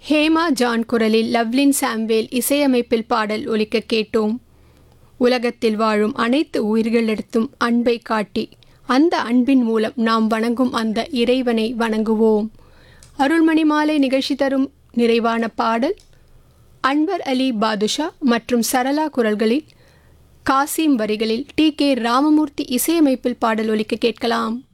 Hema John குரலில் லவ்லின் சாம்வேல் இசையமைப்பில் பாடல் ஒலிக்க கேட்டோம். உலகத்தில் வாழும் அனைத்து உயிர்களிடத்தும் அன்பை காட்டி அந்த அன்பின் மூலம் நாம் வணங்கும் அந்த இறைவனை வணங்குவோம். அருள்மணி மாலை நிகழ்ச்சி தரும் நிறைவான பாடல் அன்வர் அலி பாதுஷா மற்றும் சரளா குரல்களில், காசிம் வரிகளில் டி.கே. ராமமூர்த்தி இசையமைப்பில் பாடல் ஒலிக்க கேட்கலாம்.